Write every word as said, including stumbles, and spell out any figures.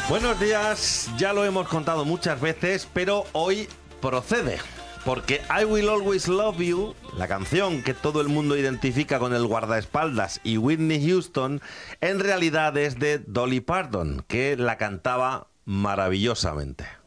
Buenos días, ya lo hemos contado muchas veces, pero hoy procede. Porque I Will Always Love You, la canción que todo el mundo identifica con el guardaespaldas y Whitney Houston, en realidad es de Dolly Parton, que la cantaba maravillosamente.